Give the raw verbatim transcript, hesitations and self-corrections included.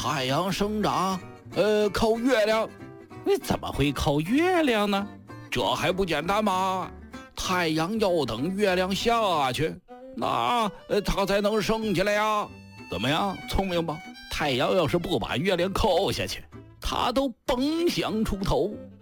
太阳生长，呃，靠月亮。 那怎么会靠月亮呢？ 这还不简单吗？太阳要等月亮下去，那呃它才能升起来呀。怎么样，聪明吧？ 太阳要是不把月亮扣下去，它都甭想出头。